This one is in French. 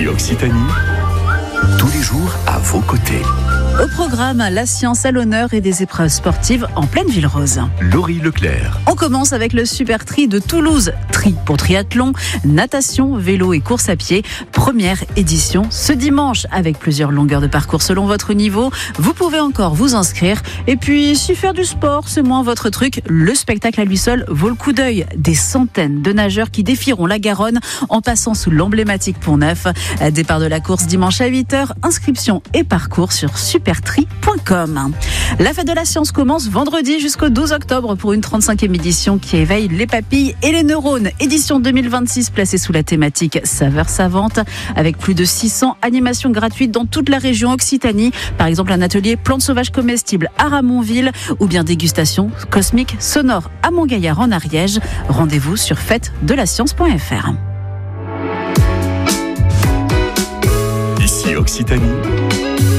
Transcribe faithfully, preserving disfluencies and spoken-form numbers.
Ici Occitanie, tous les jours à vos côtés. Au programme, la science à l'honneur et des épreuves sportives en pleine ville rose. Laurie Leclerc. On commence avec le Super Tri de Toulouse. Tri pour triathlon, natation, vélo et course à pied. Première édition ce dimanche avec plusieurs longueurs de parcours selon votre niveau. Vous pouvez encore vous inscrire. Et puis, si faire du sport, c'est moins votre truc, le spectacle à lui seul vaut le coup d'œil. Des centaines de nageurs qui défieront la Garonne en passant sous l'emblématique Pont Neuf. Départ de la course dimanche à huit heures. Inscription et parcours sur super tri point com. La fête de la science commence vendredi jusqu'au douze octobre pour une trente-cinquième édition qui éveille les papilles et les neurones. Édition deux mille vingt-six placée sous la thématique saveurs savantes avec plus de six cents animations gratuites dans toute la région Occitanie. Par exemple, un atelier plantes sauvages comestibles à Ramonville ou bien dégustation cosmique sonore à Montgaillard en Ariège. Rendez-vous sur fête de la science point f r. Ici Occitanie.